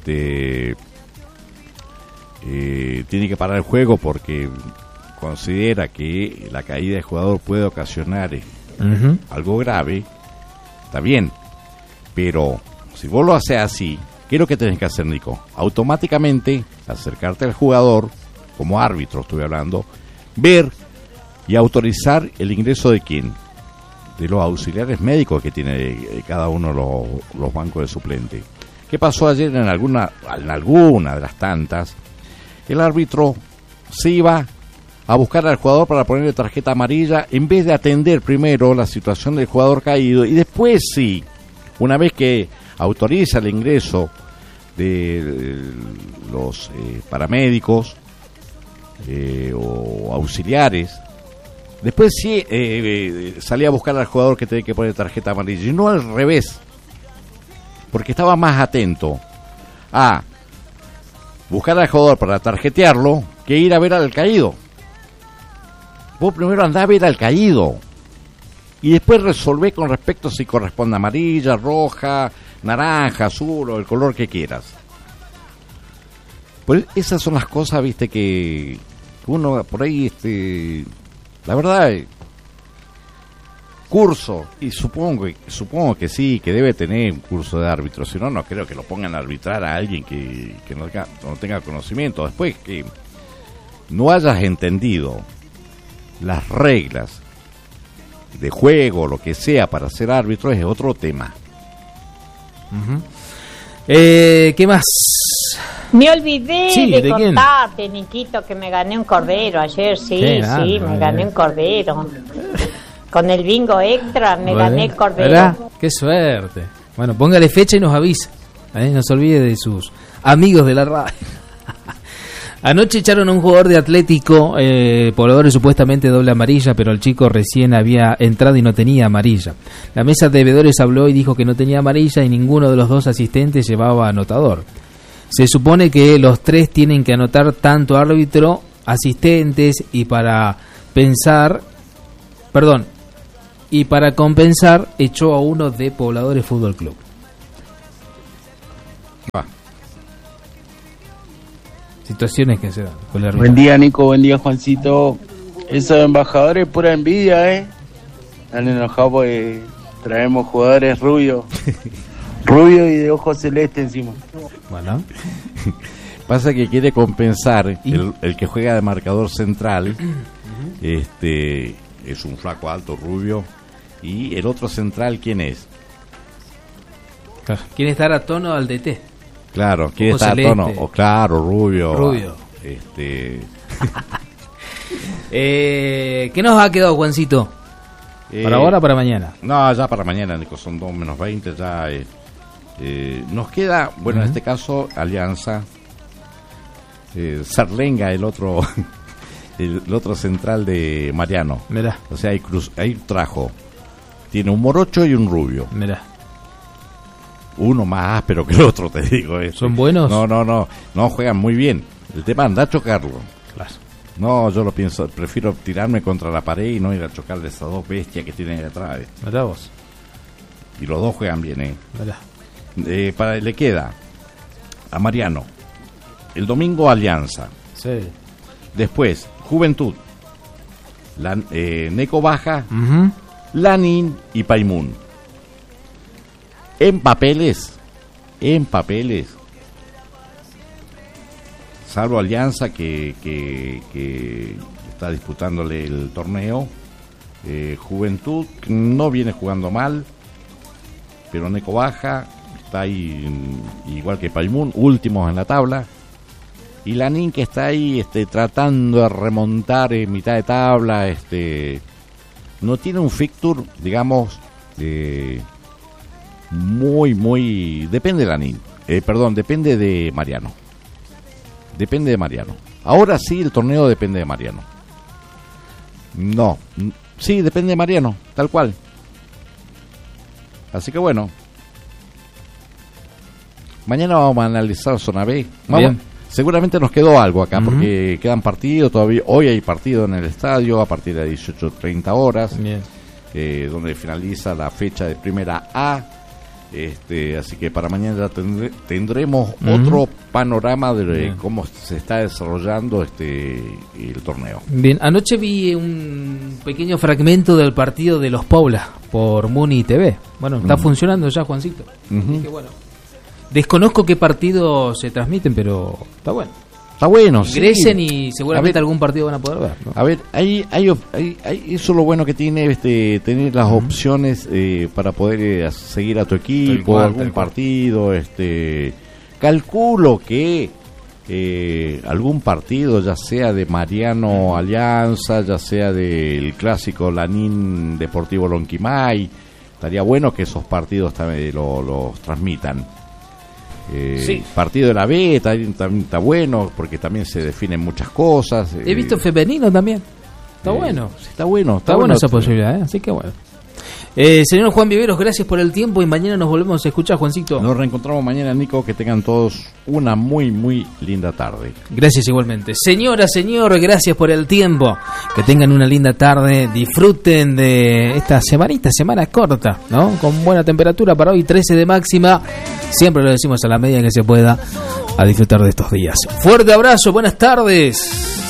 tiene que parar el juego porque considera que la caída del jugador puede ocasionar algo grave, está bien, pero si vos lo haces así, ¿qué es lo que tenés que hacer, Nico? Automáticamente acercarte al jugador, como árbitro estoy hablando, ver y autorizar el ingreso de quién, de los auxiliares médicos que tiene cada uno de los bancos de suplente. ¿Qué pasó ayer en alguna de las tantas? El árbitro se iba a buscar al jugador para ponerle tarjeta amarilla en vez de atender primero la situación del jugador caído y después sí, una vez que autoriza el ingreso de los paramédicos o auxiliares, después sí salía a buscar al jugador que tenía que poner tarjeta amarilla y no al revés, porque estaba más atento a buscar al jugador para tarjetearlo que ir a ver al caído. Vos primero andá a ver al caído y después resolvé con respecto si corresponde amarilla, roja, naranja, azul o el color que quieras. Pues esas son las cosas, viste, que uno por ahí, la verdad, curso, y supongo que sí, que debe tener un curso de árbitro, si no, no creo que lo pongan a arbitrar a alguien que no tenga conocimiento. Después que no hayas entendido las reglas de juego, lo que sea, para ser árbitro es otro tema. ¿Qué más? Me olvidé ¿de contarte, Niquito, que me gané un cordero ayer, me gané un cordero. Con el bingo extra me gané el cordero. ¿Verdad? ¡Qué suerte! Bueno, póngale fecha y nos avisa. No se olvide de sus amigos de la radio. Anoche echaron a un jugador de Atlético, Pobladores supuestamente doble amarilla, pero el chico recién había entrado y no tenía amarilla. La mesa de bebedores habló y dijo que no tenía amarilla y ninguno de los dos asistentes llevaba anotador. Se supone que los tres tienen que anotar, tanto árbitro, asistentes, y para compensar echó a uno de Pobladores Fútbol Club. Situaciones que se dan con la Buen día, Nico, buen día, Juancito. Esos embajadores pura envidia, Están enojados porque traemos jugadores rubios y de ojos celeste encima. Bueno, pasa que quiere compensar el que juega de marcador central. Es un flaco alto, rubio. Y el otro central, ¿quién es? Claro. Quiere estar a tono al DT. Claro, quiere estar a tono. Claro, rubio. ¿Qué nos ha quedado, Juancito? ¿Para ahora o para mañana? No, ya para mañana, Nico, son 2 menos 20, ya nos queda, bueno, en este caso, Alianza, Sarlenga, el otro central de Mariano. Mirá. O sea, ahí trajo, tiene un morocho y un rubio. Mirá. Uno más áspero que el otro, te digo. ¿Son buenos? No, juegan muy bien. El tema anda a chocarlo. Claro. No, yo lo pienso, prefiero tirarme contra la pared y no ir a chocarle a esas dos bestias que tienen ahí atrás. Mirá vos. Y los dos juegan bien, Mirá. Le queda a Mariano el domingo Alianza. Sí. Después Juventud, Neco Baja, Lanín y Paimún. En papeles, salvo Alianza que está disputándole el torneo, Juventud no viene jugando mal, pero Neco Baja está ahí igual que Paimún, últimos en la tabla, y Lanín que está ahí tratando de remontar en mitad de tabla, no tiene un fixture, digamos, muy depende de Lanín, depende de Mariano. Depende de Mariano. Ahora sí el torneo depende de Mariano. No, sí, depende de Mariano, tal cual. Así que bueno, mañana vamos a analizar zona B. Seguramente nos quedó algo acá, porque quedan partidos todavía. Hoy hay partido en el estadio a partir de 18:30 horas, donde finaliza la fecha de Primera A. Así que para mañana tendremos otro panorama de cómo se está desarrollando el torneo. Bien, anoche vi un pequeño fragmento del partido de los Poblas por Muni TV. Bueno, está funcionando ya, Juancito. Así que bueno, desconozco qué partidos se transmiten, pero está bueno. Está bueno, ingresen y seguramente algún partido van a poder ver, ¿no? A ver, eso es lo bueno que tiene tener las opciones para poder seguir a tu equipo, algún partido. Calculo que algún partido, ya sea de Mariano Alianza, ya sea del clásico Lanín Deportivo Lonquimay, estaría bueno que esos partidos también los transmitan. Partido de la B también está bueno, porque también se definen muchas cosas. He visto femenino también. Está bueno. Está bueno. Está buena esa posibilidad, así que bueno. Señor Juan Viveros, gracias por el tiempo y mañana nos volvemos a escuchar, Juancito. Nos reencontramos mañana, Nico, que tengan todos una muy, muy linda tarde. Gracias igualmente. Señora, señor, gracias por el tiempo. Que tengan una linda tarde, disfruten de esta semana corta, ¿no? Con buena temperatura para hoy, 13 de máxima. Siempre lo decimos a la medida que se pueda, a disfrutar de estos días. Fuerte abrazo, buenas tardes.